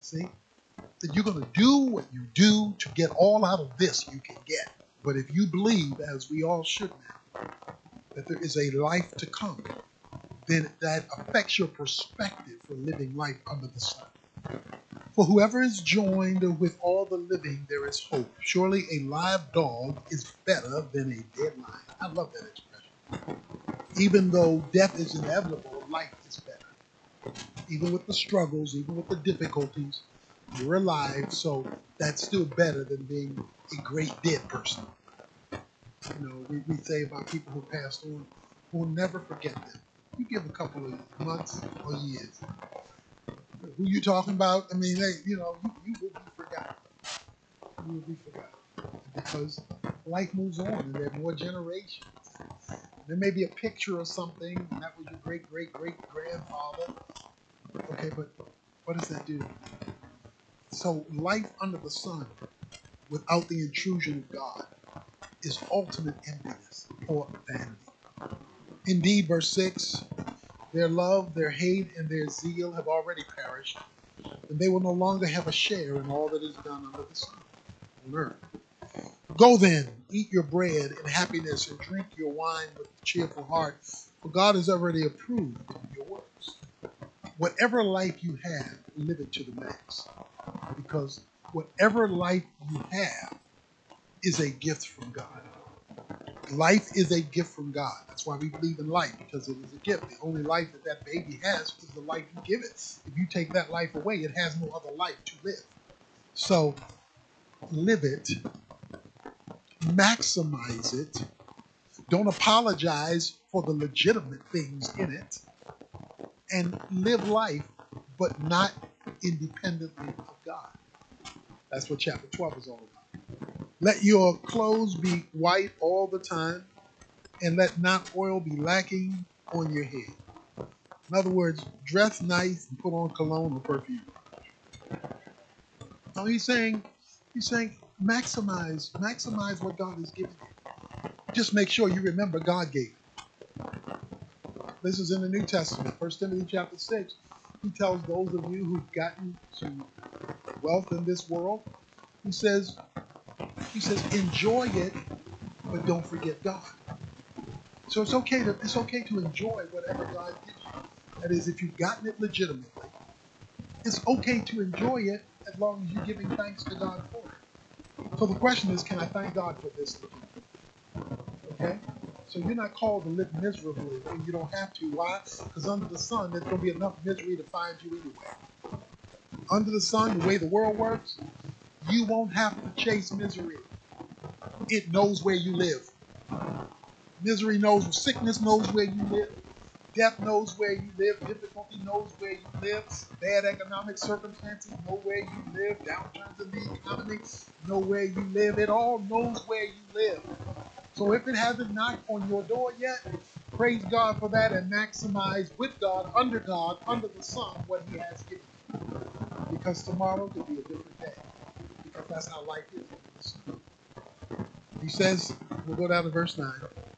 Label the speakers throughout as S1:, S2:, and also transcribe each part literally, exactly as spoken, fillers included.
S1: See? That you're going to do what you do to get all out of this you can get. But if you believe, as we all should now, that there is a life to come, then that affects your perspective for living life under the sun. For whoever is joined with all the living, there is hope. Surely a live dog is better than a dead lion. I love that expression. Even though death is inevitable, life is better. Even with the struggles, even with the difficulties, you're alive, so that's still better than being a great dead person. You know, we, we say about people who passed on, we'll never forget them. You give a couple of months or years. Who you talking about? I mean, they, you know, you, you will be forgotten. You will be forgotten. Because life moves on and there are more generations. There may be a picture of something, and that was your great, great, great grandfather. Okay, but what does that do? So life under the sun, without the intrusion of God, is ultimate emptiness or vanity. Indeed, verse six, their love, their hate, and their zeal have already perished, and they will no longer have a share in all that is done under the sun on earth. Go then, eat your bread in happiness and drink your wine with a cheerful heart, for God has already approved your works. Whatever life you have, live it to the max, because whatever life you have is a gift from God. Life is a gift from God. That's why we believe in life, because it is a gift. The only life that that baby has is the life you give it. If you take that life away, it has no other life to live. So live it, maximize it. Don't apologize for the legitimate things in it, and live life, but not independently of God. That's what chapter twelve is all about. Let your clothes be white all the time, and let not oil be lacking on your head. In other words, dress nice and put on cologne or perfume. So he's saying, he's saying, maximize, maximize what God has given you. Just make sure you remember God gave it. This is in the New Testament, First Timothy chapter six. He tells those of you who've gotten to wealth in this world, he says, he says, enjoy it, but don't forget God. So it's okay to it's okay to enjoy whatever God gives you. That is, if you've gotten it legitimately, it's okay to enjoy it as long as you're giving thanks to God for it. So the question is, can I thank God for this? Okay? So you're not called to live miserably when you don't have to. Why? Because under the sun, there's going to be enough misery to find you anyway. Under the sun, the way the world works, you won't have to chase misery. It knows where you live. Misery knows, sickness knows where you live. Death knows where you live. Difficulty knows where you live. Bad economic circumstances know where you live. Downturns in the economy know where you live. It all knows where you live. So if it hasn't knocked on your door yet, praise God for that and maximize with God, under God, under the sun, what he has given you. Because tomorrow could be a different day. Because that's how life is. He says, we'll go down to verse nine.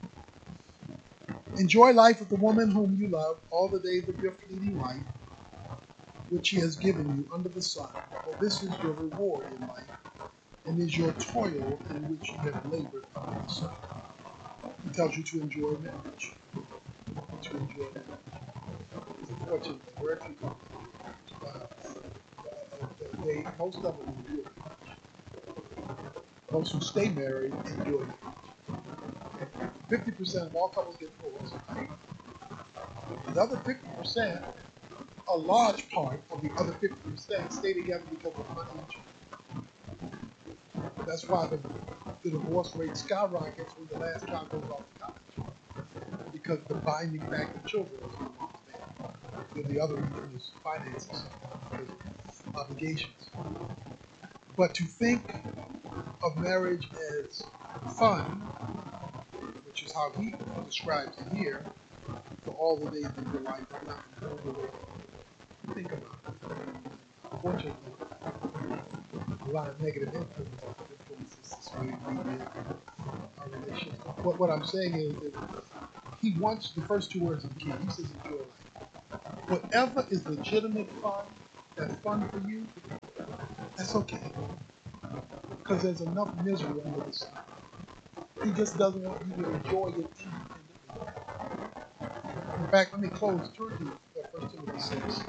S1: Enjoy life with the woman whom you love all the days of your fleeting life, which he has given you under the sun. For this is your reward in life, and is your toil in which you have labored under the sun. He tells you to enjoy marriage. To enjoy marriage. Unfortunately, where you come from, uh, they, most of them enjoy marriage. Those who stay married enjoy marriage. fifty percent of all couples get divorced. The other fifty percent, a large part of the other fifty percent, stay together because of money and children. That's why the, the divorce rate skyrockets when the last child goes off to college. Because the binding factor of children is no longer there. Then the other reason is finances, obligations. But to think of marriage as fun, which is how he describes it here, for all the days of your life, but not all the way. Think about it. Unfortunately, a lot of negative influence, influences this way we live our relationships. What, what I'm saying is that he wants the first two words of the key. He says enjoy life. Whatever is legitimate fun, that's fun for you, That's okay. Because there's enough misery under the sun. He just doesn't want you to enjoy it independently. In fact, let me close. Turn to First Timothy six.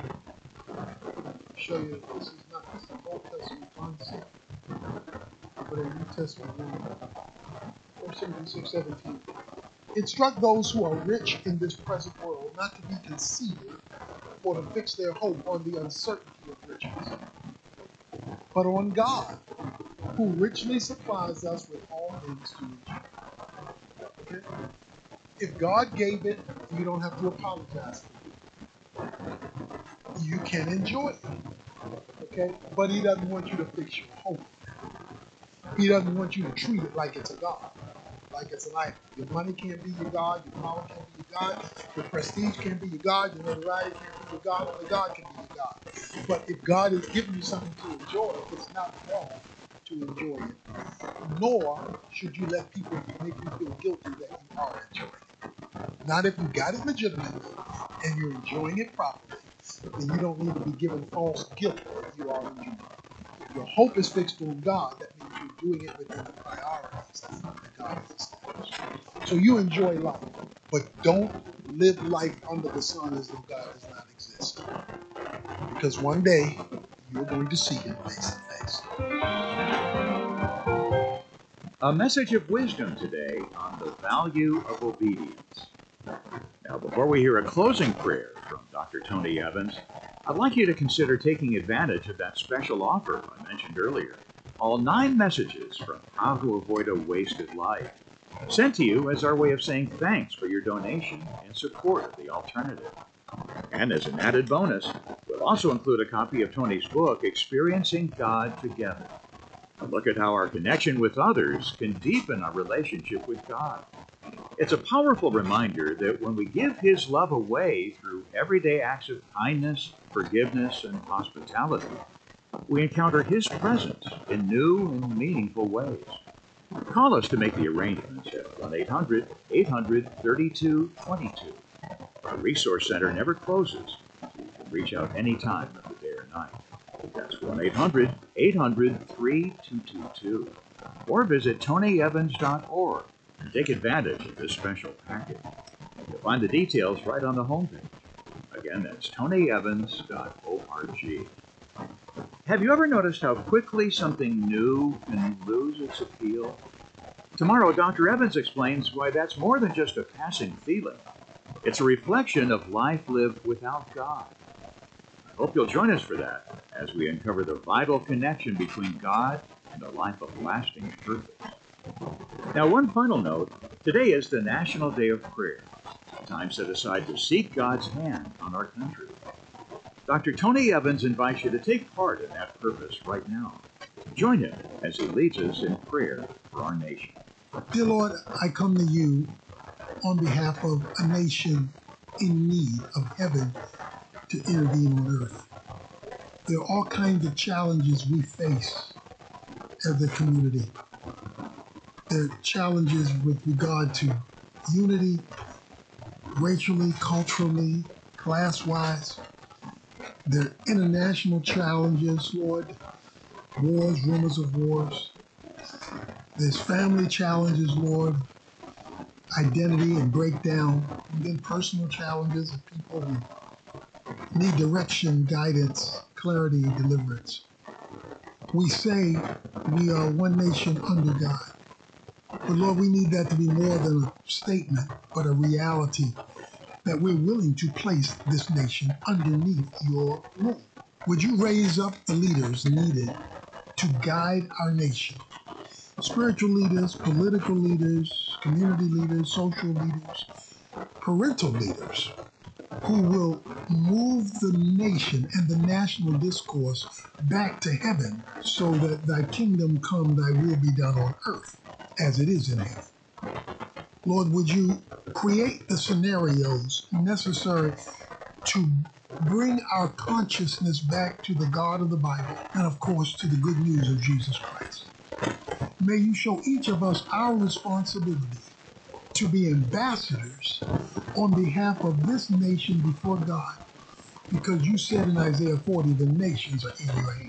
S1: Show you this is not this is an Old Testament concept, but a New Testament one. First Timothy six seventeen. Instruct those who are rich in this present world not to be conceited, or to fix their hope on the uncertainty of riches, but on God, who richly supplies us with all things to enjoy. Okay? If God gave it, you don't have to apologize for it. You can enjoy it. Okay? But he doesn't want you to fix your hope. He doesn't want you to treat it like it's a God. Like it's an idol. Your money can't be your God, your power can't be your God, your prestige can't be your God, your notoriety can't be your God, only God can be your God. But if God is giving you something to enjoy, it's not wrong to enjoy it. Nor should you let people make you feel guilty that you are enjoying it. Not if you got it legitimately and you're enjoying it properly, then you don't need to be given false guilt that you are enjoying it. If your hope is fixed on God, that means you're doing it within the priorities that God has established. So you enjoy life, but don't live life under the sun as though God does not exist. Because one day, you're going to see him face to face.
S2: A message of wisdom today on the value of obedience. Now, before we hear a closing prayer from Doctor Tony Evans, I'd like you to consider taking advantage of that special offer I mentioned earlier. All nine messages from How to Avoid a Wasted Life, sent to you as our way of saying thanks for your donation and support of the alternative. And as an added bonus, we'll also include a copy of Tony's book, Experiencing God Together. A look at how our connection with others can deepen our relationship with God. It's a powerful reminder that when we give His love away through everyday acts of kindness, forgiveness, and hospitality, we encounter His presence in new and meaningful ways. Call us to make the arrangements at one eight hundred, eight hundred, thirty-two twenty-two. Our resource center never closes, so you can reach out any time of the day or night. That's one eight hundred, eight hundred, three two two two. Or visit tony evans dot org and take advantage of this special package. You'll find the details right on the homepage. Again, that's tony evans dot org. Have you ever noticed how quickly something new can lose its appeal? Tomorrow, Doctor Evans explains why that's more than just a passing feeling. It's a reflection of life lived without God. I hope you'll join us for that as we uncover the vital connection between God and a life of lasting purpose. Now, one final note. Today is the National Day of Prayer, a time set aside to seek God's hand on our country. Doctor Tony Evans invites you to take part in that purpose right now. Join him as he leads us in prayer for our nation.
S1: Dear Lord, I come to you on behalf of a nation in need of heaven to intervene on earth. There are all kinds of challenges we face as a community. There are challenges with regard to unity, racially, culturally, class-wise. There are international challenges, Lord, wars, rumors of wars. There's family challenges, Lord, identity and breakdown, and then personal challenges of people who need direction, guidance, clarity, deliverance. We say we are one nation under God, but Lord, we need that to be more than a statement, but a reality that we're willing to place this nation underneath your rule. Would you raise up the leaders needed to guide our nation? Spiritual leaders, political leaders, community leaders, social leaders, parental leaders, who will move the nation and the national discourse back to heaven so that thy kingdom come, thy will be done on earth as it is in heaven. Lord, would you create the scenarios necessary to bring our consciousness back to the God of the Bible and, of course, to the good news of Jesus Christ. May you show each of us our responsibility to be ambassadors on behalf of this nation before God, because you said in Isaiah forty, the nations are in your hands.